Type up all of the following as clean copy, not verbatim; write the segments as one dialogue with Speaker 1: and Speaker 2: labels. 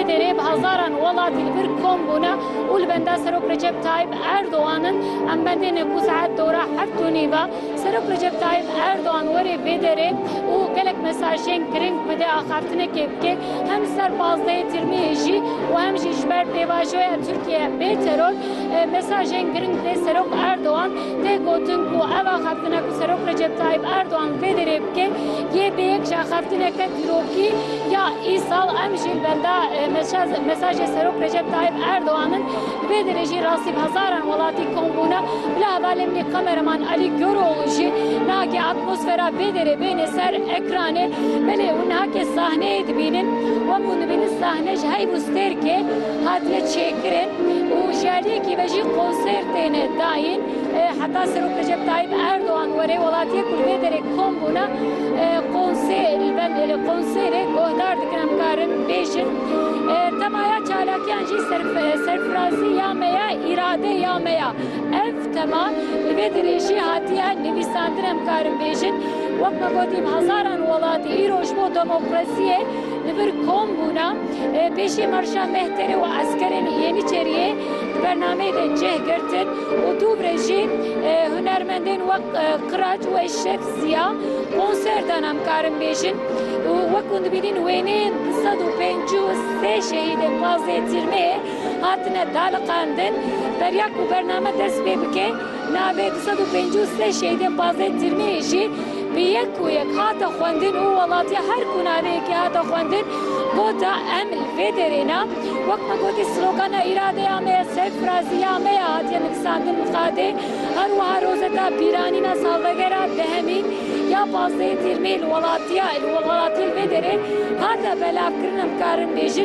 Speaker 1: vedere hazaran welatî li vir kom bûne û li benda Serok Recep Tayyip Erdoğan'ın em bendêne ku saet dora heft û nîva Serok Recep Tayyip Erdoğan werê vedere û gelek mesajên giring bide axaftinekê bike hem ser pazdeyê tirmiyê jî û hem jî ji ber pêvajoya Tirkiye bê teror mesajên giring de Serok Erdoğan tê gotin ku ev axaftina ku Serok Recep Tayyip Erdoğan vedere bike yê bêyek ji axaftineke dîrokî ya îsal em jî li benda mesajê Serok Recep Tayyip Erdoğan'ın vedere jî rasî hazaran welatî kom bûne bila hevalê min kameraman Ali Göroğlu jî nahekê atmosfera vedere bêne ser ekranê belê hûn nahekê sahneyê dibînin wek hûn dibînin sahne ji heyv û stêrkê hatiye çêkirin û ji aliyekî ve jî konser têne dayîn heta Serok Recep Tayyip Erdoğan werê welatiyê ku li vedere kom bûne konserê guhdar dikin em karin bêjin temaya çalakiyan jî serfirazî ya meya îrade ya meya ev tema li vedere jî hatiye nivîsandin em karin bêjin wek me gotîm hazaran welatî îro ji bo demokrasiyê li vir kom bûne pêşî marşa mehterê û eskerên Yeniçeriyê di bernameyê de cih girtin û dûbre jî hunermendên wek Qiraç û Eşref Ziya konser dan em karin bêjin û wek hûn dibînin wêneyên 253 şehîdên Pazê Tirmeyê hatine daliqandin derya ku bername dest pê bike navê 253 şehîdên Pazê Tirmeyê jî bi yek û yek hata xwendin û welatiya her ku naveyekê hata xwendin gota em li vê derêna wek me gotî slogana îradeya me ya serfirazîya me ya hatiye nivîsandin qadê her wiha rozeta pîranîna salvegera dehemî ya Pazeyê Tirmeyê li welatiyê li vê derê hata belavkirin em karin bêjin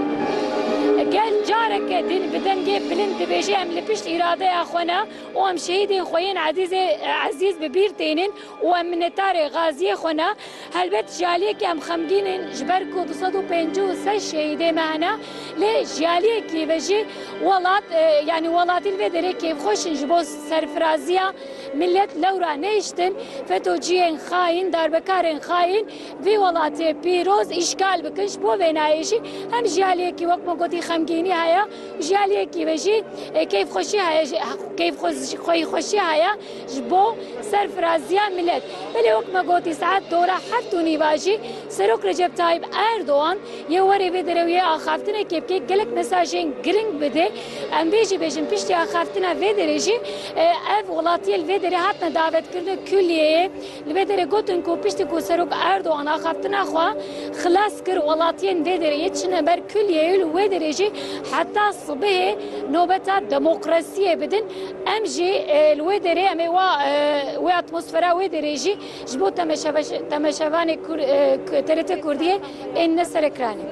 Speaker 1: gel careke din bi dengê bilind dibêje em li pişt îradeya xwe ne û em şehîdên xwe yên ezîz bi bîr tênin û em minnetdarê gaziyê xwe ne helbet ji aliyekê em xemgînin ji ber ku 253 şehîdê me hene lê ji aliyekî ve jî welat yani welatî li vê derê kêfxweşin ji bo serfiraziya millet lewra nehiştin FETÖ'ciyên xayîn darbekarên xayîn vê welatê pîroz îşgal bikin ji bo vênayê jî hem ji aliyekî wek me gotî xemgînî heye ji aliyekî ve jî keyfxweşî heye keyfxweşî heye ji bo serfiraziya millet belê wek me gotî saet dora heft û nîva jî Serok Recep Tayyip Erdoğan yê werê vê derê yê axaftinekê bike gelek mesajên giring bide em vê jî bêjin piştî axaftina vê derê jî ev welatiyê li vê derê hatine davetkirine külliyeyê li vê derê gotin ku piştî ku Serok Erdoğan axaftina xwe xilas kir welatiyên vê derê çine ber külliyeyê li wê derê jî heta sibihê nobeta demokrasiyê bidin em jî li wê derê em ê wê atmosfera wê derê jî ji bo temeşevanê TRT Kurdiyê ên ser ekranê.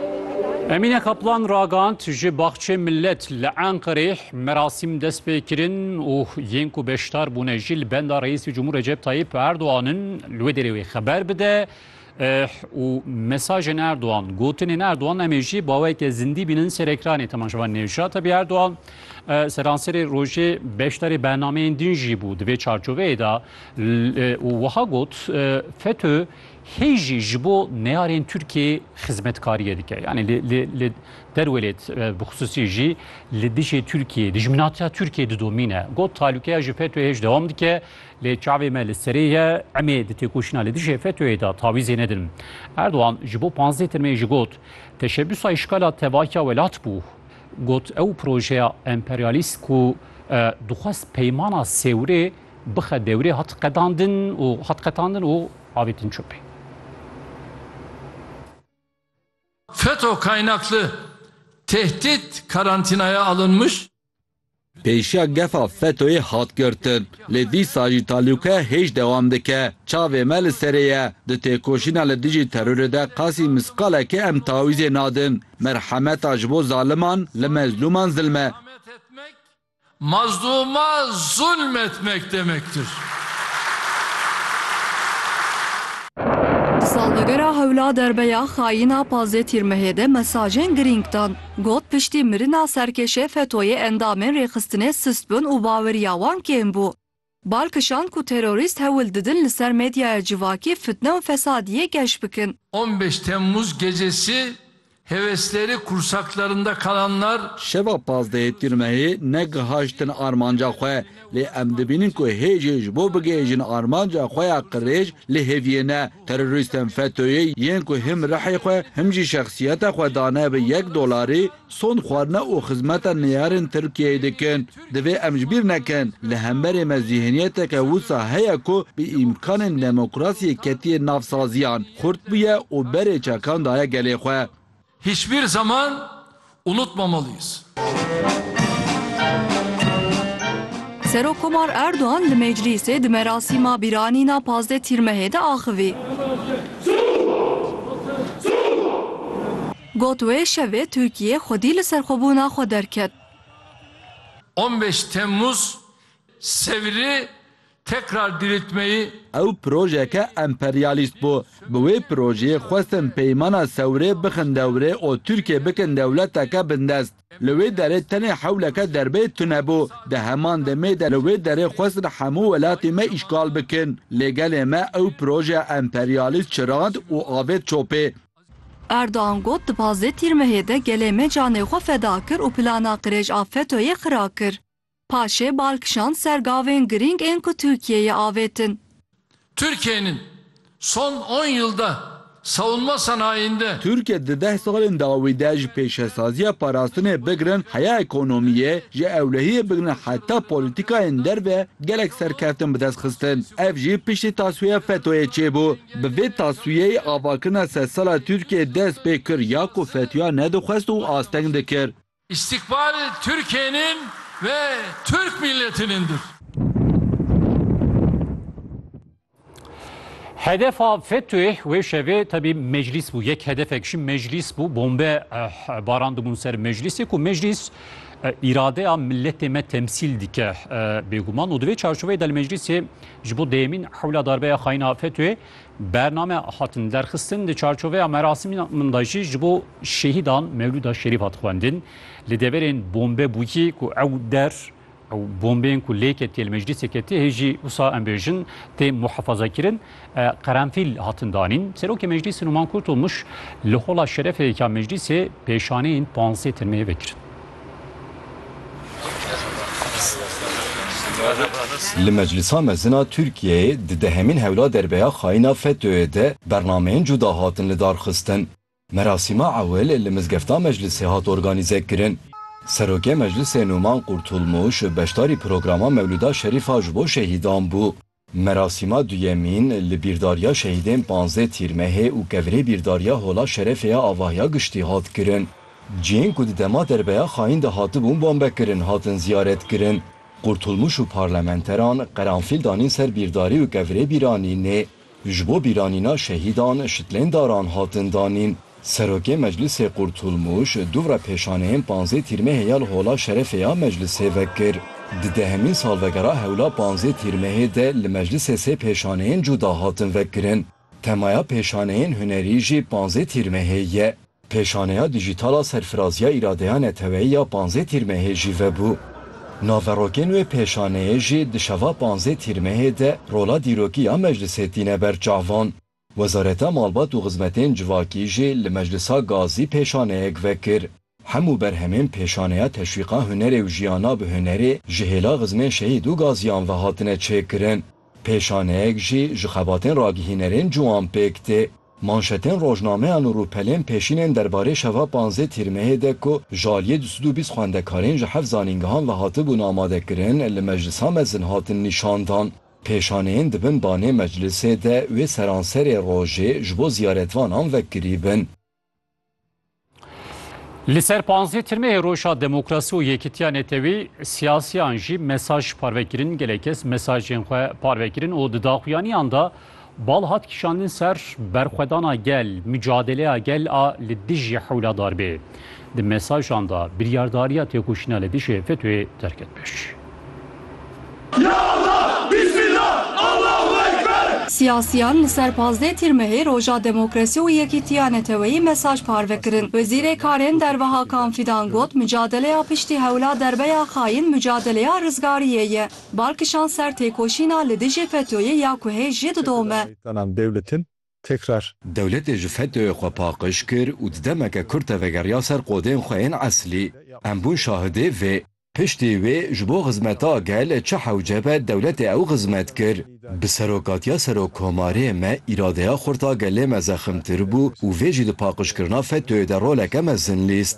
Speaker 2: Emine Kaplan ragand ji Baxçe Millet li Enqerê merasim dest pê kirin û yên ku beşdar bûne jî li benda Reîsê Cumhur Recep Tayyip Erdoğan'ın li wê derê wê xeber bide û mesajên Erdoğan gotinên Erdoğan em ê jî baweke zindî bînin ser ekranê temaşevan Nevşat tabii Erdoğan seranserê rojê beşdarê bernameyên din jî bû di vê çarçoveyê da û wiha got FETÖ hê jî ji bo neyarên Tirkiyeyê xizmetkariyê dike yani li derwelêt bi xusûsî jî li dijê Tirkiyeyê dijminatiya Tirkiyeyê didomîne got talûkeya ji FETÖ'yê ji dewam dike lê çavê me li serê ye em ê di têkoşîna li dijê FETÖ'yê da tawîzê nedin. Erdoğan ji bo 15 Tirmeyê jî got teşebbüsa îşgala tevahiya welat bû got ew projeya emperyalîst ku dixwast peymana Sêwrê bixe devrê hat qetandin û avêtin çöpê.
Speaker 3: FETÖ kaynaklı tehdit karantinaya alınmış.
Speaker 4: Pêşiya gefa FETÖ'yê hat girtin. Lê dîsa jî talûkeya hêj dewam dike. Çavê me li serê ye. Di têkoşîna li dijî terorê de qasî misqalekê em tawîzê nadin. Merhemeta ji bo zaliman li mezlûman zilme.
Speaker 3: Mazluma zulmetmek demektir.
Speaker 5: Salvegera hewla derbeya xayîna Pazê Tirmeyê de mesajên giring dan got piştî mirina serkêşê FETÖ'yê endamên rêxistinê sist bûn û baweriya wan kêm bû. Balkişan ku terorîst hewil didin li ser medyaya civakî fitne û fesadiyê geş bikin.
Speaker 3: 15 Temmuz gecesi hevesleri kursaklarında kalanlar
Speaker 4: Şeva pazdehê tîrmehê negihaştin armanca xwe lê em dibînin ku hêjê ji bo bigihêjin armanca xwe ya qirêj li hêviyê ne. Terorîstên FETÖ'yê yên ku him rihê xwe him jî şexsiyeta xwe dane bi $1 son xwarina û xizmeta neyarên Tirkiyeyê dikin. Divê em ji bîr nekin li hemberê me zîhniyeteke wisa heye ku bi îmkanên demokrasiyê ketiye navsaziyan xurt bûye û berê çekan daye gelê xwe.
Speaker 3: hiçbir zaman unutmamalıyız.
Speaker 5: Serokkomar Erdoğan li meclisê di merasîma bîranîna pazdeh tîrmehê de axivî. Got wê şevê Tirkiye xwedî li serxwebûna xwe derket.
Speaker 3: 15 Temmuz Sevr'i tekrar diriltmeyi
Speaker 4: Ew projeke emperyalîst bû. Bi wê projeyê xwestin peymana Sewrê bixin dewrê û Tirkiye bikin dewleteke bindest. Li wê derê tenê hewleke derbê tune bû. Di heman demê de li wê derê xwestin hemû welatê me îşgal bikin. Lê gelê me ew proje emperyalîst çirand û avêt çopê.
Speaker 5: Erdoğan got di pazdeh tîrmehê de gelê me canê xwe feda kir û plana qirêj a FETÖ'yê xira kir. Paşê balkişan ser gavên girîng ên ku Tirkiyeyê avêtin.
Speaker 3: Türkiye'nin son 10 yılda savunma sanayinde
Speaker 4: Türkiye di 10 salên dawî de ji pêşesaziya parastinê bigirin heya ekonomiyê ji ewlehiyê bigirin heta polîtikayên derve gelek serkeftin bi dest xistin. Ev jî piştî tasfiya FETÖ'yê çêbû. Bi vê tasfiyeyê avakirina sedsala Tirkiye dest pê kir ya ku FETÖ'ya nedixwest û asteng dikir.
Speaker 3: istikbal Türkiye'nin ve Türk milletinindir.
Speaker 2: Hedefa FETÖ'ye ve şevê tabii meclis bu. Yek hedefek şimdi meclis bu. Bombe barandı bunun ser meclisi ku meclis iradeya milletê me temsil dike bêguman û divê çarşoveyê de li meclisê ji bo dêmîn hewla darbeya xayîna FETÖ'ye bername hatin derxistin di çarşoveya merasimên de jî ji bo şehîdan Mevlûda Şerîf hat xwendin li deverên bombe bûyî ku ew der bombeyên ku lê ketiye li meclisê ketiye hêjî wisa em bêjin tê muhefazakirin qerenfîl hatin danîn. Serokê meclisê Numan Kurtulmuş li hola şerefê meclisê pêşaneyên pansê tirmeyê vekirin.
Speaker 6: Li meclisa mezina Türkiye'ye di dehemîn hewla derbeya xayîna FETÖ'ye de bernameyên cuda hatin li darxistin. Merasîma ewel li mizgefta meclisê hat organize kirin. Serokê meclisê Numan Kurtulmuş beşdarî programa Mevlûda Şerîfa ji bo şehîdan bû. Merasîma duyemîn li bîrdariya şehîdên panzdeh tîrmehê û kevirê bîrdariya hola şerefeya avahiya giştî hat kirin. Ciyên ku di dema derbeya xayîn de hatibûn bombekirin hatin ziyaret kirin. Kurtulmuş û parlamenteran qeranfîl danîn ser bîrdarî û kevirê bîranînê ji bo bîranîna şehîdan şitlên daran hatin danîn. Serokê meclisê Kurtulmuş duvra pêşaneyên panzdeh tîrmehê ya li hola şerefeya meclisê vekir. Di dehemîn salvegera hewla panzdeh tîrmehê de li meclisê sê pêşaneyên cuda hatin vekirin. Temaya pêşaneyên hunerî jî panzdeh tîrmehê ye. Pêşaneya dijîtala serfiraziya îradeya neteweyî ya panzdeh tîrmehê jî vebû. Naverokên wê pêşaneyê jî di şeva panzdeh tîrmehê de rola dîrokiya meclisê tîne ber çavan. Wezareta Malbat û Xizmetên Civakî jî li meclisa Gazî pêşaneyek vekir. Hemû berhemên pêşaneya teşwîqa hunerê û jiyana bi hunerê ji hêla xizmên şehîd û gaziyan ve hatine çêkirin. Pêşaneyek jî ji xebatên ragihînerên ciwan pêk tê. Manşetên rojnameyan û rûpelên pêşînên derbarê şeva panzdeh tîrmehê de ku jaliyê 220 xwendekarên ji hev zanîngehan ve hatibûn amadekirin li meclisa mezin hatin nîşandan. Pêşaneyên dibin banê meclisê de wê seranserê rojê ji bo ziyaretvanan vekirîbin.
Speaker 2: Li ser panzdeh tîrmehê roşa demokrasî û yekîtiya netewî siyasiyan jî mesaj parvekirin gelekes mesajên xwe parvekirin û di daxuyaniyan da bal hat kişandin ser berxwedana gel, mücadeleya gel a li dijî hewla darbê. Di mesajan da biryardariya têkoşîna li dijî FETÖ'yê terk etmiş.
Speaker 5: Siyasiyan li ser pazdeh tîrmehê roja demokrasî û yekîtiya neteweyî mesaj parvekirin. Wezîrê Karên Derve Hakan Fidan got mücadeleya piştî hewla derbeya xayîn mücadeleya rizgariyê ye. Balkişan ser têkoşîna li dijî FETÖ'yê ya ku hê jî didome.
Speaker 7: Devletin Tekrar.
Speaker 6: Devletê ji FETÖ'yê xwe paqij kir û di demeke Kurd vegeriya ser qodên xwe yên eslî. Em bûn şahidê vê. Piştî wê ji bo xizmeta gel çi hewcebe dewletê ew xizmet kir. Bi serokatiya Serokkomariyê me îradeya xurta gelê me zeximtir bû û vê jî di paqijkirina FETÖ'yê de roleke mezin lîst.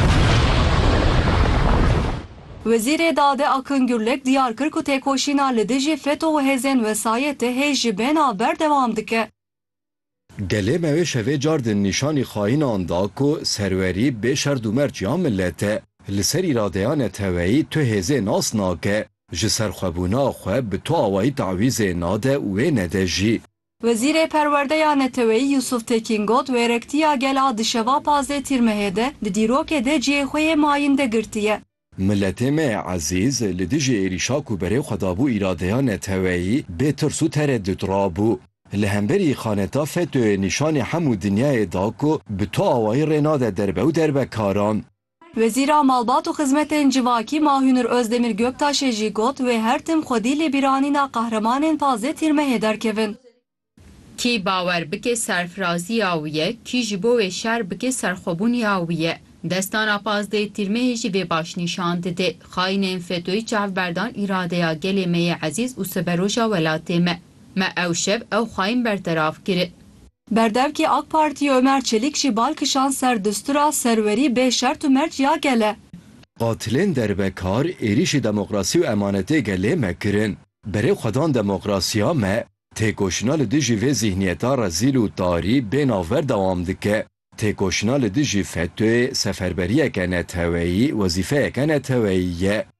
Speaker 5: Wezîrê Dadê Akın Gürlek diyar kir ku têkoşîna li dijî FETÖ û hêzên wesayetê hêj ji bêhna ber dewam dike.
Speaker 6: Gelê me wê şevê car di nîşanî xayînan da ku serwerî bê şerd û merciya millete li ser îradeya neteweyî tu hêzê nas nake ji ser xwebûna xwe bi tu awayî tawîzê nade û wê nede jî.
Speaker 5: Wezîrê Perwerdeya Neteweyî Yusuf Tekin got wêrektiya gel a dişeva pazê tîrmehê de di dîrokê de cihê xwe yê mayîn de girtiye.
Speaker 6: Milletê me ezîz li dijî êrîşa ku berê xwe dabû îradeya neteweyî bê tirs û tereddût rabû. Li hemberî xaneta FETÖ'yê nîşanê hemû dinyayê da ku bi tu awayî rê nade derbe û derbekaran.
Speaker 5: Wezîra Malbat û Xizmetên Civakî Mahûnur Özdemir Göktaşê jî got wê her tim xwedî lê bîranîna qehremanên pazê tîrmehê derkevin.
Speaker 8: Kî bawer bike serfiraziya wî ye, kî ji bo wê şer bike serxwebûniya wî ye. Destana pazê tîrmehê jî vê baş nîşan dide. Xayînên FETÖ'yî çavberdan îradeya gelê me yê ezîz û seberoja welatê me. Me ew şev ew xayîn berteraf kiri.
Speaker 5: Berdevkî AK Parti Ömer Çelik jî balkişan ser distûra serwerî bê şert û merc ya gele.
Speaker 6: Qatilên derbekar êrişî demokrasî û emanetê gelê me kirin. Berê xwedan demokrasiya me têkoşîna li dijî vê zihniyeta rezîl û tarî bê navber dewam dike. Têkoşîna li dijî FETÖ'yê seferberiyeke neteweyî wezîfeyeke neteweyî ye.